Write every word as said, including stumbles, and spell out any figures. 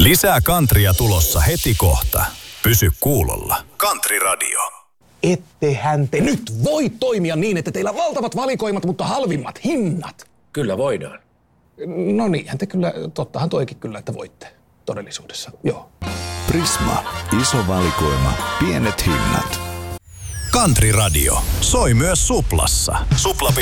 Lisää Kantria tulossa heti kohta. Pysy kuulolla. Country Radio. Ettehän te nyt voi toimia niin, että teillä on valtavat valikoimat, mutta halvimmat hinnat. Kyllä voidaan. No niinhän te kyllä, tottahan toikin kyllä, että voitte todellisuudessa, joo. Prisma. Iso valikoima. Pienet hinnat. Country Radio. Soi myös Suplassa. Supla piste